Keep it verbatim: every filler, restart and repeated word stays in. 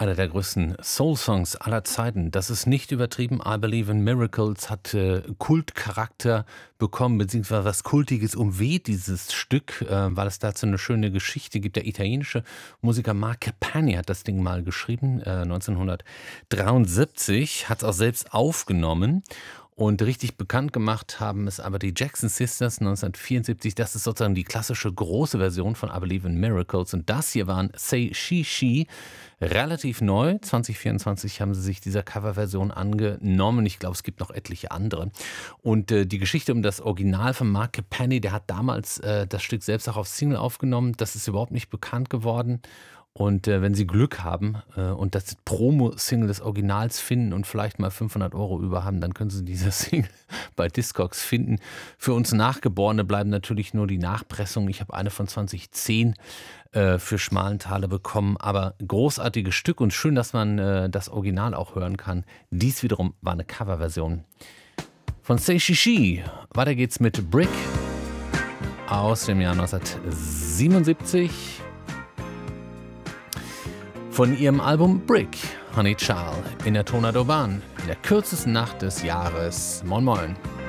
Einer der größten Soul-Songs aller Zeiten. Das ist nicht übertrieben. I Believe in Miracles hat äh, Kultcharakter bekommen, beziehungsweise was Kultiges umweht dieses Stück, äh, weil es dazu eine schöne Geschichte gibt. Der italienische Musiker Mark Capani hat das Ding mal geschrieben, äh, neunzehnhundertdreiundsiebzig, hat es auch selbst aufgenommen. Und richtig bekannt gemacht haben es aber die Jackson Sisters neunzehnhundertvierundsiebzig. Das ist sozusagen die klassische große Version von I Believe in Miracles. Und das hier waren Say She She, relativ neu. zwanzig vierundzwanzig haben sie sich dieser Coverversion angenommen. Ich glaube, es gibt noch etliche andere. Und äh, die Geschichte um das Original von Mark Capani, der hat damals äh, das Stück selbst auch auf Single aufgenommen. Das ist überhaupt nicht bekannt geworden. Und äh, wenn Sie Glück haben äh, und das Promo-Single des Originals finden und vielleicht mal fünfhundert Euro über haben, dann können Sie diese Single bei Discogs finden. Für uns Nachgeborene bleiben natürlich nur die Nachpressungen. Ich habe eine von zwanzig zehn äh, für Schmalenthaler bekommen, aber großartiges Stück und schön, dass man äh, das Original auch hören kann. Dies wiederum war eine Coverversion von Say She She. Weiter geht's mit Brick aus dem Jahr neunzehnhundertsiebenundsiebzig. Von ihrem Album Brick, Honey Child, in der Tonart Urban, in der kürzesten Nacht des Jahres. Moin Moin.